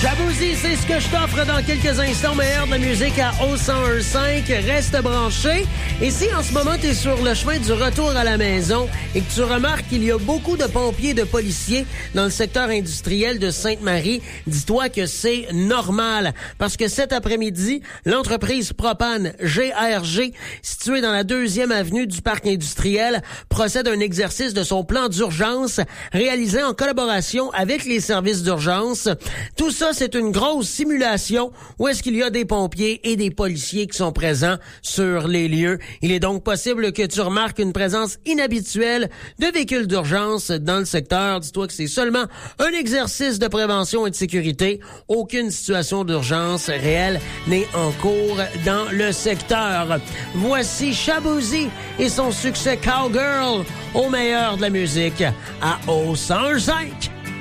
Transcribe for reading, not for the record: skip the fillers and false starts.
Jabouzi, c'est ce que je t'offre dans quelques instants, meilleur de la musique à O101.5. Reste branché. Et si en ce moment tu es sur le chemin du retour à la maison et que tu remarques qu'il y a beaucoup de pompiers et de policiers dans le secteur industriel de Sainte-Marie, dis-toi que c'est normal. Parce que cet après-midi, l'entreprise Propane GRG, située dans la 2e avenue du parc industriel, procède à un exercice de son plan d'urgence réalisé en collaboration avec les services d'urgence. Tout ça, c'est une grosse simulation où est-ce qu'il y a des pompiers et des policiers qui sont présents sur les lieux. Il est donc possible que tu remarques une présence inhabituelle de véhicules d'urgence dans le secteur. Dis-toi que c'est seulement un exercice de prévention et de sécurité. Aucune situation d'urgence réelle n'est en cours dans le secteur. Voici Shaboozey et son succès Cowgirl au meilleur de la musique à O101.5.